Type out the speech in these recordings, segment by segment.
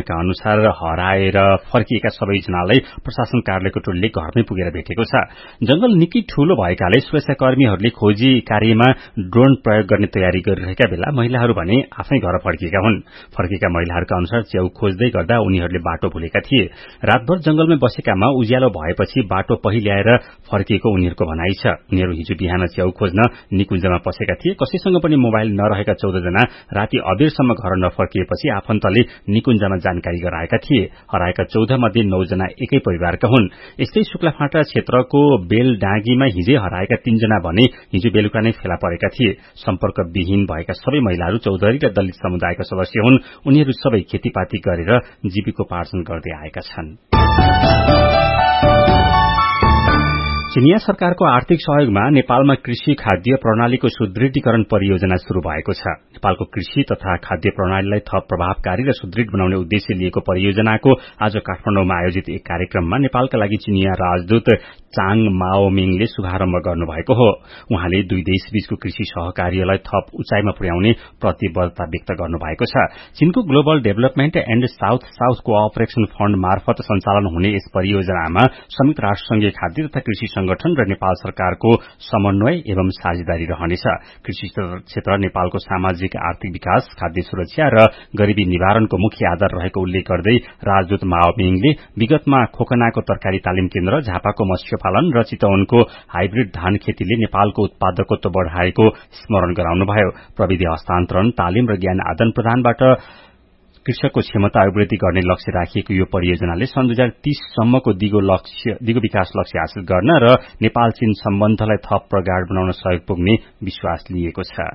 उहाँका अनुसार हराएर फर्किएका सबैजनालाई प्रशासन कार्यालयको टोलीले घरमै पुगेर भेटेको छ। जंगल निकै ठूलो भएकाले सुरक्षाकर्मीहरूले खोजी कार्यमा ड्रोन प्रयोग गर्ने तयारी गरिरहेका बेला महिलाहरू भने आफ्नै घर फर्किएका हुन्। फर्केका महिलाहरूका अनुसार च्याउ खोज्दै गर्दा उनीहरूले बाटो भुलेका थिए। रातभर जंगलमै बसेकामा उज्यालो भएपछि बाटो पहिल्याएर फर्किएको उनीहरूको भनाइ छ। उनीहरू हिजो बिहान च्याउ खोज्न निकुञ्जमा पसेका थिए। कसैसँग पनि मोबाइल नरहेका 14 जना राति अबेरसम्म घर नफर्किएपछि आफन्तले निकुञ्जमा जानकारी गराएका थिए। हराएका 14 मध्ये 9 जना एकै परिवारका हुन्। यस्तै शुक्लाफाँटा क्षेत्रको बेलडाँगीमा हिजै हराएका 3 जना भने हिजो बेलुका नै फेला परेका थिए। सम्पर्कविहीन भएका सबै महिलाहरू चौधरी र दलित समुदायका सदस्य हुन्। उनीहरू सबै खेतीपाती गरेर जीविकोपार्जन गर्दै आएका छन्। चिनिया सरकारको आर्थिक सहयोगमा नेपालमा कृषि खाद्य प्रणालीको सुदृढीकरण परियोजना शुरू भएको छ। नेपालको कृषि तथा खाद्य प्रणालीलाई थप प्रभावकारी र सुदृढ बनाउने उद्देश्य लिएको परियोजनाको आज काठमाडौँमा आयोजित एक कार्यक्रममा नेपालका लागि चिनिया राजदूत चाङ माओमिङले शुभारम्भ गर्नुभएको हो। उहाँले दुई देशबीचको कृषि सहकार्यलाई थप उचाइमा पुर्याउने प्रतिबद्धता व्यक्त गर्नुभएको छ। चीनको global development and south south cooperation fund मार्फत सञ्चालन हुने यस परियोजनामा संयुक्त राष्ट्रसंघीय खाद्य तथा कृषि संगठन र नेपाल सरकारको समन्वय एवं साझेदारी रहनेछ। कृषि क्षेत्र नेपालको सामाजिक आर्थिक विकास, खाद्य सुरक्षा र गरीबी निवारणको मुख्य आधार रहेको उल्लेख गर्दै राजदूत माओमिङले विगतमा खोकनाको तरकारी तालिम केन्द्र, झापाको मत्स्य पालन र चितवनको हाइब्रिड धान खेतीले नेपालको उत्पादकत्व बढ़ाएको स्मरण गराउनुभयो। प्रविधि हस्तान्तरण, तालिम र ज्ञान आदान प्रदानबाट कृषकको क्षमता अभिवृद्धि गर्ने लक्ष्य राखिएको यो परियोजनाले सन् 2030 सम्मको दिगो विकास लक्ष्य हासिल गर्न र नेपाल चीन सम्बन्धलाई थप प्रगाढ़ बनाउन सहयोग पुग्ने विश्वास लिएको छ।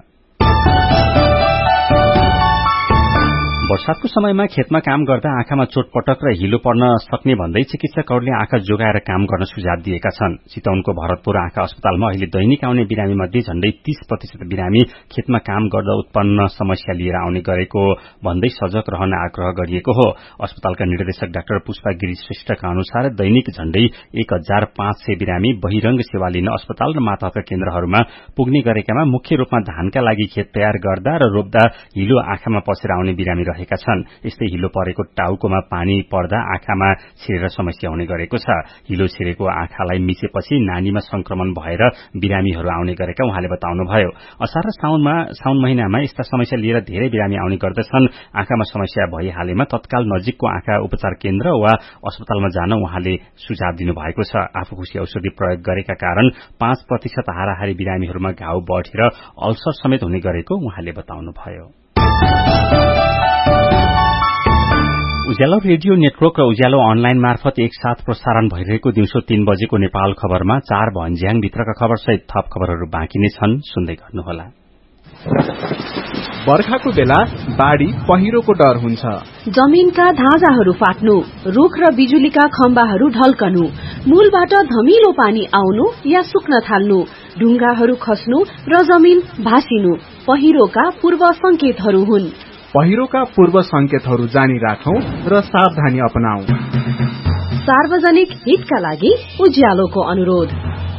वर्षातको समयमा खेतमा काम गर्दा आँखामा चोटपटक र हिलो पर्न सक्ने भन्दै चिकित्सकहरूले आँखा जोगाएर काम गर्न सुझाव दिएका छन्। चितवनको भरतपुर आँखा अस्पतालमा अहिले दैनिक आउने बिरामी मध्ये झण्डै 30% बिरामी खेतमा काम गर्दा उत्पन्न समस्या लिएर आउने गरेको भन्दै सजग रहन आग्रह गरिएको हो। अस्पतालका निर्देशक डाक्टर पुष्पा गिरी श्रेष्ठका अनुसार दैनिक झण्डै 1500 बिरामी बहिरंग सेवा लिन अस्पताल र मातहतका केन्द्रहरूमा पुग्ने गरेकामा मुख्य रूपमा धानका लागि खेत तयार गर्दा र रोप्दा हिलो आँखामा पसेर आउने बिरामी रहेका छन्। यस्तै हिलो परेको टाउकोमा पानी पर्दा आँखामा छिरेर समस्या हुने गरेको छ। हिलो छिरेको आँखालाई मिचेपछि नानीमा संक्रमण भएर बिरामीहरू आउने गरेका उहाँले बताउनुभयो। असार र साउन महिनामा यस्ता समस्या लिएर धेरै बिरामी आउने गर्दछन्। आँखामा समस्या भइहालेमा तत्काल नजिकको आँखा उपचार केन्द्र वा अस्पतालमा जान उहाँले सुझाव दिनुभएको छ। आफूखुसी औषधि प्रयोग गरेका कारण 5% हाराहारी बिरामीहरूमा घाउ बढेर अल्सर समेत हुने गरेको उहाँले बताउनुभयो। उज्यालो रेडियो नेटवर्क र उज्यालो अनलाइन मार्फत एकसाथ प्रसारण भइरहेको दिउँसो 3 बजेको नेपाल खबरमा 4 भन्ज्याङ भित्रका खबरसहित थप खबरहरू बाँकी नै छन्, सुन्दै गर्नुहोला। बर्खाको बेला बाढी पहिरोको डर हुन्छ। जमिनका धाजाहरू फाट्नु, रुख र बिजुलीका खम्बाहरू ढल्कनु, मूलबाट धमिलो पानी आउनु या सुक्न थाल्नु, ढुङ्गाहरू खस्नु र जमिन भासिनु पहिरोका पूर्व संकेतहरू हुन्। पहिरोका पूर्व संकेतहरू जानी राखौं र सावधानी अपनाऊ। सार्वजनिक हितका लागि उज्यालोको अनुरोध।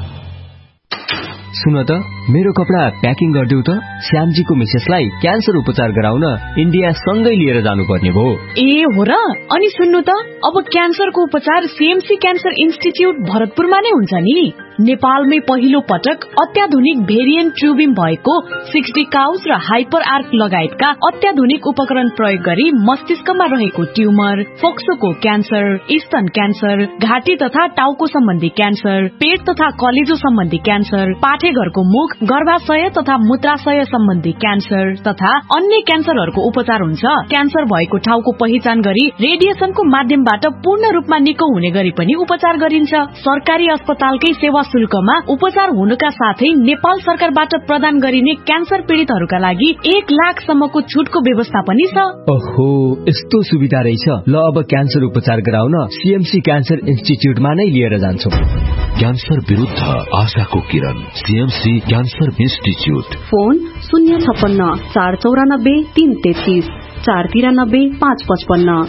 सुन त, मेरो कपडा प्याकिङ गरिदेऊ त। श्यामजीको मिसेसलाई क्यान्सर उपचार गराउन इन्डिया सँगै लिएर जानुपर्ने भो। ए हो र? अनि सुन्नु त, अब क्यान्सरको उपचार सीएमसी क्यान्सर इन्स्टिट्यूट भरतपुरमा नै हुन्छ नि। नेपालमै पहिलो पटक अत्याधुनिक भेरिएन्ट ट्युबिम भएको 60 काउज र हाइपर आर्क लगायतका अत्याधुनिक उपकरण प्रयोग गरी मस्तिष्कमा रहेको ट्युमर, फोक्सोको क्यान्सर, स्तन क्यान्सर, घाँटी तथा टाउको सम्बन्धी क्यान्सर, पेट तथा कलेजो सम्बन्धी क्यान्सर, पाठेघरको मुख, गर्भाशय तथा मूत्राशय सम्बन्धी क्यान्सर तथा अन्य क्यान्सरहरूको उपचार हुन्छ। क्यान्सर भएको ठाउँको पहिचान गरी रेडिएसनको माध्यमबाट पूर्ण रूपमा निको हुने गरी पनि उपचार गरिन्छ। सरकारी अस्पतालकै सेवा शुल्कमा उपचार हुनुका साथै नेपाल सरकारबाट प्रदान गरिने क्यान्सर पीड़ितहरूका लागि 1 लाखसम्मको छुटको व्यवस्था पनि छ। ओहो, यस्तो सुविधा रहेछ। ल, अब क्यान्सर उपचार गराउन सीएमसी क्यान्सर इन्स्टिट्यूटमा नै लिएर जान्छौं। क्यान्सर विरुद्ध आशाको किरण, सीएमसी क्यान्सर इन्स्टिट्यूट। फोन 056 494 333 493 555।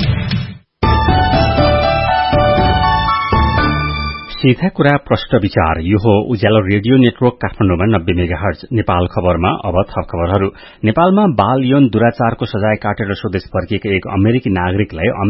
सीधा कुरा प्रश्न विचार। यो हो उज्यालो रेडियो नेटवर्क काठमाडौँमा 90 मेगाहर्ज। नेपाल खबरमा अब थप खबरहरू। नेपालमा बाल यौन दुराचारको सजाय काटेर स्वदेश फर्किएका एक अमेरिकी नागरिकलाई